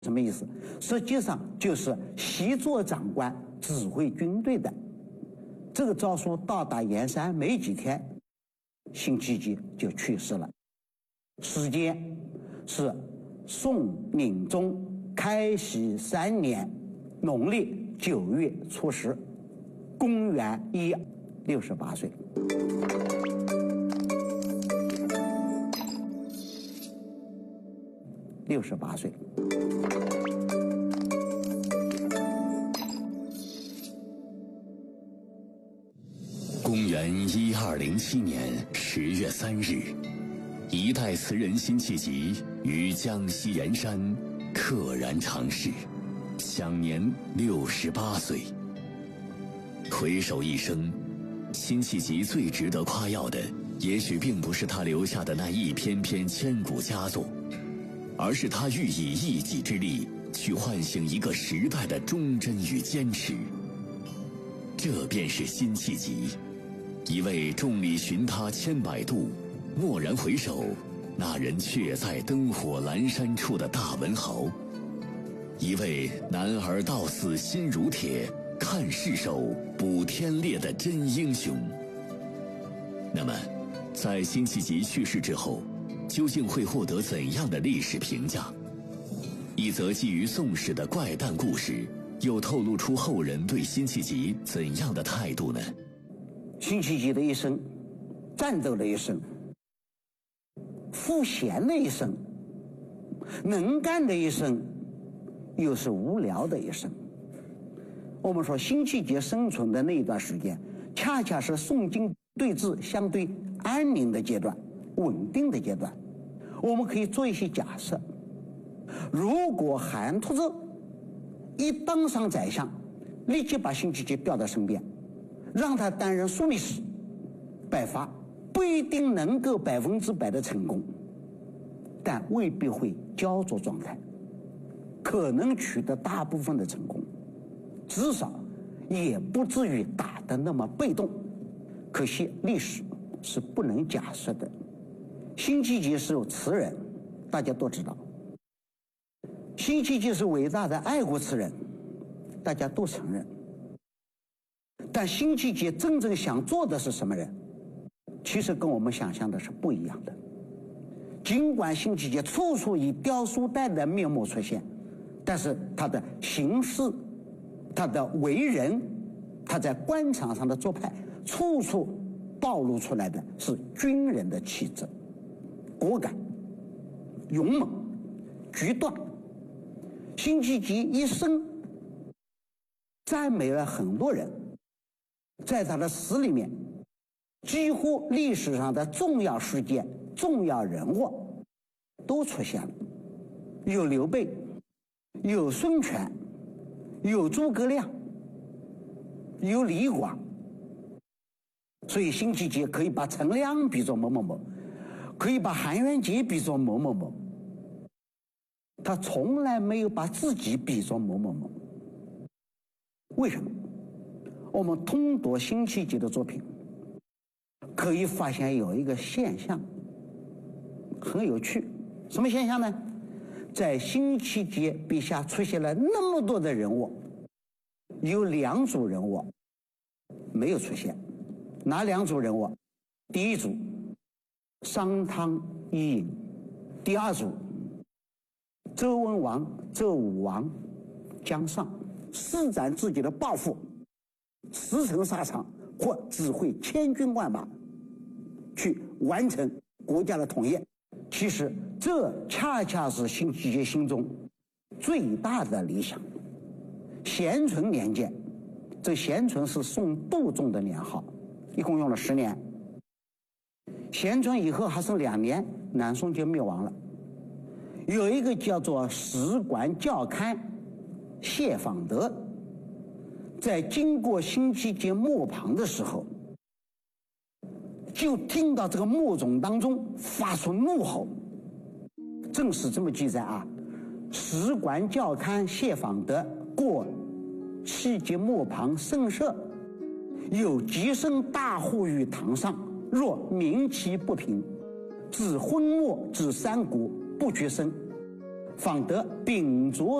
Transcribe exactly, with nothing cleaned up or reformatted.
什么意思？实际上就是习作长官指挥军队的。这个诏书到达盐山没几天，辛弃疾就去世了。时间是宋宁宗开禧三年农历九月初十，公元一六十八岁。六十八岁。 公元一二零七年十月三日，一代词人辛弃疾于江西盐山溘然长逝，享年六十八岁。回首一生，辛弃疾最值得夸耀的，也许并不是他留下的那一篇篇千古佳作，而是他欲以一己之力去唤醒一个时代的忠贞与坚持。这便是辛弃疾，一位众里寻他千百度，蓦然回首，那人却在灯火阑珊处的大文豪，一位男儿到死心如铁，看世手，补天裂的真英雄。那么，在辛弃疾去世之后，究竟会获得怎样的历史评价？一则基于宋史的怪诞故事，又透露出后人对辛弃疾怎样的态度呢？ 辛弃疾的一生，战斗的一生，赋闲的一生，能干的一生，又是无聊的一生。我们说辛弃疾生存的那一段时间，恰恰是宋金对峙相对安宁的阶段，稳定的阶段。我们可以做一些假设，如果韩秃子一当上宰相，立即把辛弃疾调到身边，让他担任枢密使，百发不一定能够百分之百的成功，但未必会焦灼状态，可能取得大部分的成功，至少也不至于打得那么被动。可惜历史是不能假设的。辛弃疾是词人，大家都知道；辛弃疾是伟大的爱国词人，大家都承认。但辛弃疾真正想做的是什么人，其实跟我们想象的是不一样的。尽管辛弃疾处处以雕书带的面目出现，但是他的行事、他的为人、他在官场上的做派，处处暴露出来的是军人的气质，果敢、勇猛、决断。辛弃疾一生赞美了很多人，在他的诗里面，几乎历史上的重要事件、重要人物都出现了，有刘备，有孙权，有诸葛亮，有李广。所以辛弃疾可以把陈亮比作某某某，可以把韩元杰比作某某某，他从来没有把自己比作某某某。为什么？我们通读辛弃疾的作品，可以发现有一个现象很有趣。什么现象呢？在辛弃疾笔下出现了那么多的人物，有两组人物没有出现。哪两组人物？第一组商汤伊尹，第二组周文王、周武王姜尚，施展自己的抱负，驰骋沙场或指挥千军万马去完成国家的统一。其实这恰恰是辛弃疾心中最大的理想。咸淳年间，这咸淳是宋度宗的年号，一共用了十年。咸淳以后还剩两年，南宋就灭亡了。有一个叫做史馆校勘谢访德，在经过辛弃疾墓旁的时候，就听到这个墓冢当中发出怒吼。正史这么记载啊：史馆校勘谢访德过弃疾墓旁甚舍，有极声大呼于堂上，若鸣其不平，指昏没指山谷不绝声， 方得秉烛